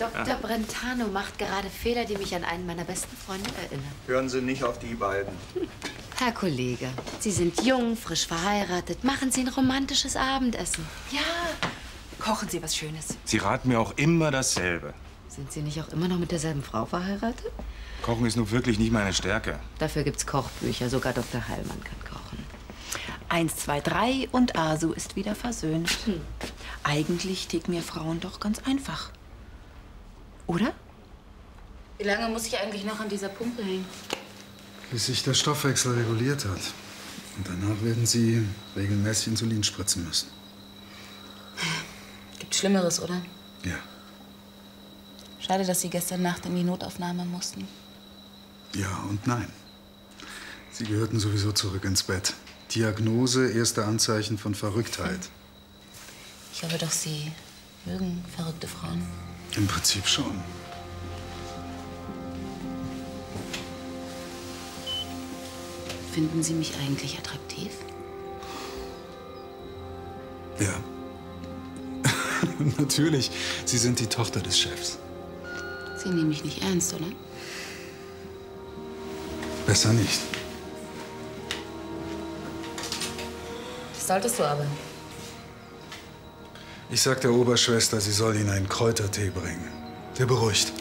Dr. Brentano macht gerade Fehler, die mich an einen meiner besten Freunde erinnern. Hören Sie nicht auf die beiden. Herr Kollege, Sie sind jung, frisch verheiratet. Machen Sie ein romantisches Abendessen. Ja, kochen Sie was Schönes. Sie raten mir auch immer dasselbe. Sind Sie nicht auch immer noch mit derselben Frau verheiratet? Kochen ist nun wirklich nicht meine Stärke. Dafür gibt's Kochbücher. Sogar Dr. Heilmann kann kochen. 1, 2, 3 und Asu ist wieder versöhnt. Eigentlich ticken mir Frauen doch ganz einfach. Oder? Wie lange muss ich eigentlich noch an dieser Pumpe hängen? Bis sich der Stoffwechsel reguliert hat. Und danach werden Sie regelmäßig Insulin spritzen müssen. Gibt Schlimmeres, oder? Ja. Schade, dass Sie gestern Nacht in die Notaufnahme mussten. Ja und nein. Sie gehörten sowieso zurück ins Bett. Diagnose, erste Anzeichen von Verrücktheit. Ich glaube doch, Sie mögen verrückte Frauen. Im Prinzip schon. Finden Sie mich eigentlich attraktiv? Ja. Natürlich. Sie sind die Tochter des Chefs. Sie nehmen mich nicht ernst, oder? Besser nicht. Das solltest du aber. Ich sag der Oberschwester, sie soll Ihnen einen Kräutertee bringen. Der beruhigt.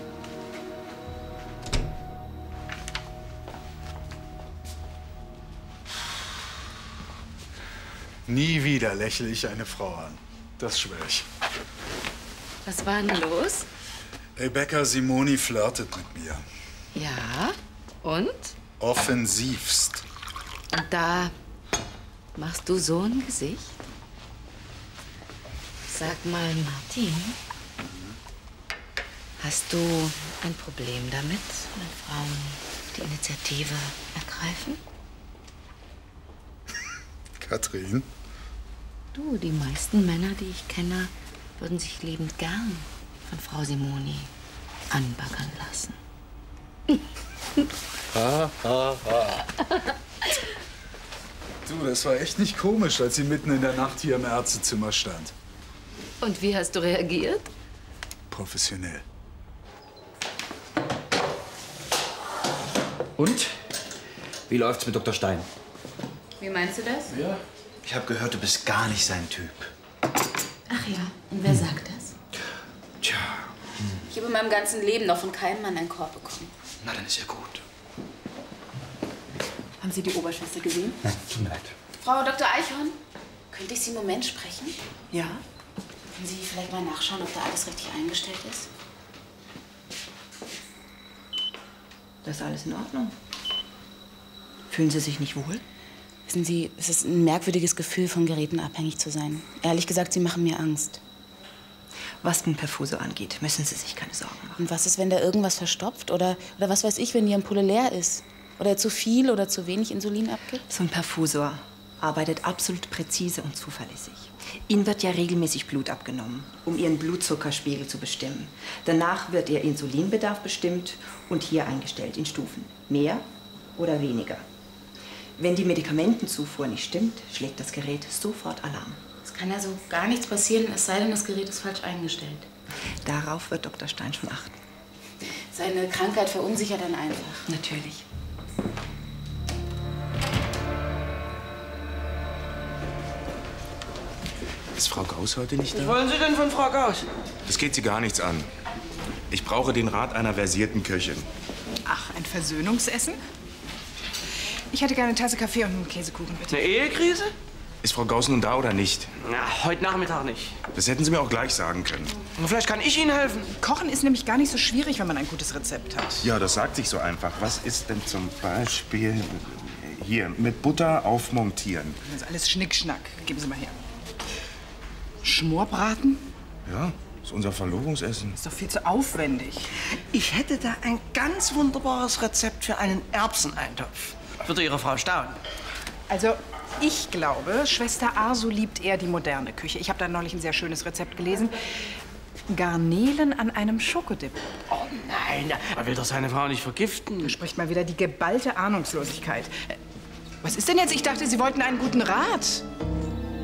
Nie wieder lächle ich eine Frau an. Das schwöre ich. Was war denn los? Rebecca Simoni flirtet mit mir. Ja, und? Offensivst. Und da machst du so ein Gesicht? Sag mal, Martin, hast du ein Problem damit, wenn Frauen die Initiative ergreifen? Katrin? Du, die meisten Männer, die ich kenne, würden sich liebend gern von Frau Simoni anbaggern lassen. Du, das war echt nicht komisch, als sie mitten in der Nacht hier im Ärztezimmer stand. Und wie hast du reagiert? Professionell. Und? Wie läuft's mit Dr. Stein? Wie meinst du das? Ja. Ich habe gehört, du bist gar nicht sein Typ. Ach ja, und wer sagt das? Tja, Ich habe in meinem ganzen Leben noch von keinem Mann einen Korb bekommen. na dann ist ja gut. Haben Sie die Oberschwester gesehen? Nein, tut mir leid. Frau Dr. Eichhorn, könnte ich Sie einen Moment sprechen? Ja? Können Sie vielleicht mal nachschauen, ob da alles richtig eingestellt ist? Das ist alles in Ordnung. Fühlen Sie sich nicht wohl? Wissen Sie, es ist ein merkwürdiges Gefühl, von Geräten abhängig zu sein. Ehrlich gesagt, sie machen mir Angst. Was den Perfuso angeht, müssen Sie sich keine Sorgen machen. Und was ist, wenn da irgendwas verstopft? Oder was weiß ich, wenn die Ampulle leer ist? Oder zu viel oder zu wenig Insulin abgibt? So ein Perfusor arbeitet absolut präzise und zuverlässig. Ihnen wird ja regelmäßig Blut abgenommen, um Ihren Blutzuckerspiegel zu bestimmen. Danach wird Ihr Insulinbedarf bestimmt und hier eingestellt in Stufen. Mehr oder weniger. Wenn die Medikamentenzufuhr nicht stimmt, schlägt das Gerät sofort Alarm. Es kann also gar nichts passieren, es sei denn, das Gerät ist falsch eingestellt. Darauf wird Dr. Stein schon achten. Seine Krankheit verunsichert dann einfach. Natürlich. Ist Frau Gauss heute nicht da? Was wollen Sie denn von Frau Gauss? Das geht Sie gar nichts an. Ich brauche den Rat einer versierten Köchin. Ach, ein Versöhnungsessen? Ich hätte gerne eine Tasse Kaffee und einen Käsekuchen, bitte. Eine Ehekrise? Ist Frau Gauss nun da oder nicht? Na, heute Nachmittag nicht. Das hätten Sie mir auch gleich sagen können. Na, vielleicht kann ich Ihnen helfen. Kochen ist nämlich gar nicht so schwierig, wenn man ein gutes Rezept hat. Ja, das sagt sich so einfach. Was ist denn zum Beispiel hier mit Butter aufmontieren? Das ist alles Schnickschnack. Geben Sie mal her. Schmorbraten? Ja, ist unser Verlobungsessen. Ist doch viel zu aufwendig. Ich hätte da ein ganz wunderbares Rezept für einen Erbseneintopf. Würde Ihre Frau staunen. Also, ich glaube, Schwester Asu liebt eher die moderne Küche. Ich habe da neulich ein sehr schönes Rezept gelesen. Garnelen an einem Schokodip. Oh nein, er will doch seine Frau nicht vergiften. Da spricht mal wieder die geballte Ahnungslosigkeit. Was ist denn jetzt? Ich dachte, Sie wollten einen guten Rat.